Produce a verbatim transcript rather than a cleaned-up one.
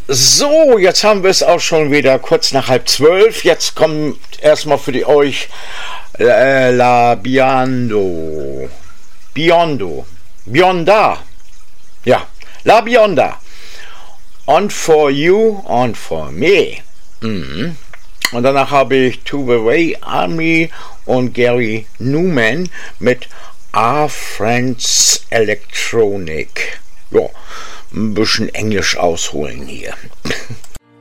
So, jetzt haben wir es auch schon wieder kurz nach halb zwölf. Jetzt kommt erstmal für die euch äh, La Biondo. Biondo. Bionda. Ja, La Bionda. On for you, on for me. Mhm. Und danach habe ich Tuve Way Army und Gary Newman mit Our Friends Electronic. Ja, ein bisschen Englisch ausholen hier.